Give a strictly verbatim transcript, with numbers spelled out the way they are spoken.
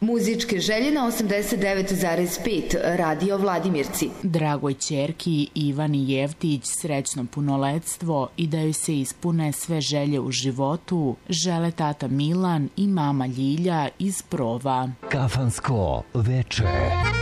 Muzičke želje na osamdeset devet zarez pet Radio Vladimirci. Dragoj ćerki Ivani Jevtić srećno punoletstvo i da joj se ispune sve želje u životu žele tata Milan i mama Ljilja iz Prova. Kafansko veče.